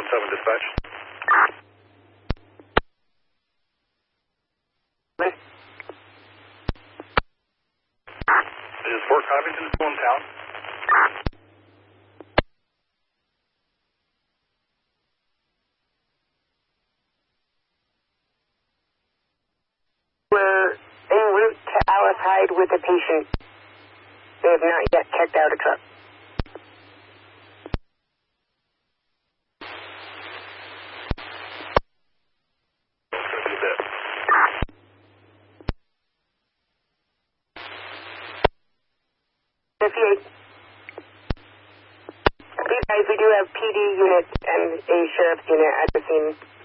717 dispatch. Is Fort Covington still in town? We're en route to Alice Hyde with a patient. They have not yet checked out a truck. Guys, we do have PD units and a sheriff's unit at the scene.